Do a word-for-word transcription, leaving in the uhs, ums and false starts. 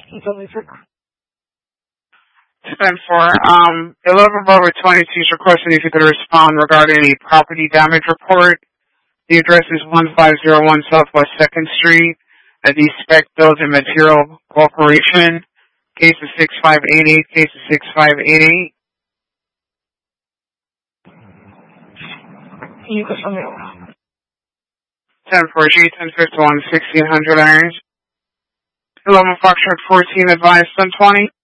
ten four, um, eleven Bravo twenty-two is requesting if you could respond regarding a property damage report. The address is one five zero one Southwest second Street at the Spec Building Material Corporation. Case is six five eight eight, case is six five eight eight. ten four G, ten fifty-one, sixteen hundred irons. eleven Foxtrot fourteen, advised ten twenty.